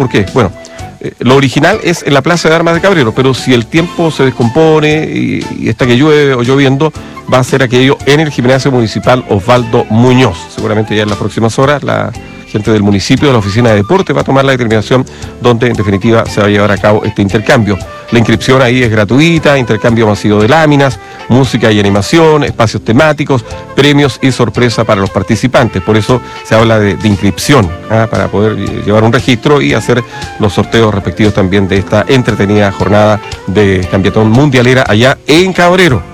¿Por qué? Bueno, lo original es en la Plaza de Armas de Cabrero, pero si el tiempo se descompone y está que llueve o lloviendo, va a ser aquello en el Gimnasio Municipal Osvaldo Muñoz. Seguramente ya en las próximas horas la gente del municipio, de la Oficina de Deporte, va a tomar la determinación donde en definitiva se va a llevar a cabo este intercambio. La inscripción ahí es gratuita, intercambio masivo de láminas, música y animación, espacios temáticos, premios y sorpresa para los participantes. Por eso se habla de inscripción, para poder llevar un registro y hacer los sorteos respectivos también de esta entretenida jornada de campeonato mundialera allá en Cabrero.